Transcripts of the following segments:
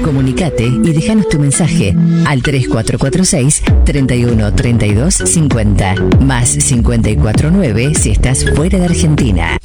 Comunicate y déjanos tu mensaje al 3446 31 32 50 más 549 si estás fuera de Argentina.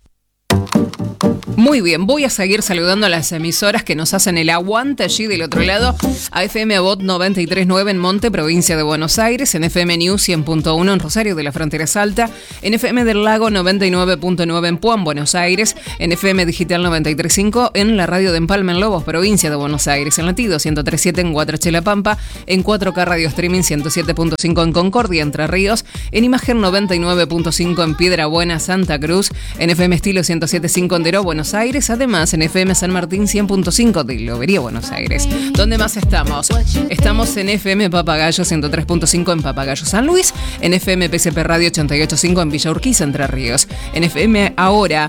Muy bien, voy a seguir saludando a las emisoras que nos hacen el aguante allí del otro lado. A FM Bot 93.9 en Monte, provincia de Buenos Aires, en FM News 100.1 en Rosario de la Frontera Salta, en FM del Lago 99.9 en Puan, Buenos Aires, en FM Digital 93.5 en la radio de Empalme en Lobos, provincia de Buenos Aires, en Latido 103.7 en Guatrache La Pampa, en 4K Radio Streaming 107.5 en Concordia, Entre Ríos, en Imagen 99.5 en Piedra Buena, Santa Cruz, en FM Estilo 107.5 en Deró, Buenos Aires, además en FM San Martín 100.5 de Lobería, Buenos Aires. ¿Dónde más estamos? Estamos en FM Papagayo 103.5 en Papagayo San Luis, en FM PCP Radio 88.5 en Villa Urquiza, Entre Ríos, en FM Ahora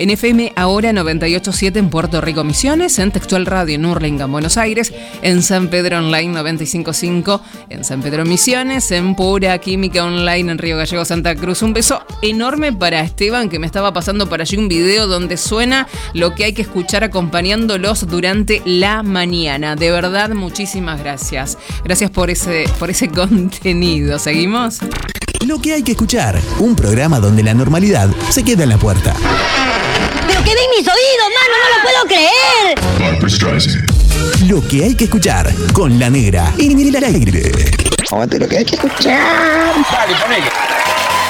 98.7 en Puerto Rico Misiones, en Textual Radio en Hurlingham, Buenos Aires, en San Pedro Online 95.5 en San Pedro Misiones, en Pura Química Online en Río Gallegos, Santa Cruz. Un beso enorme para Esteban, que me estaba pasando por allí un video donde suena lo que hay que escuchar acompañándolos durante la mañana. De verdad, muchísimas gracias. Gracias por ese contenido. ¿Seguimos? Lo que hay que escuchar, un programa donde la normalidad se queda en la puerta. ¡Pero que ven mis oídos, mano! ¡No lo puedo creer! Barbra Streisand. Lo que hay que escuchar con La Negra en el aire. Aguante lo que hay que escuchar. Dale, ponele.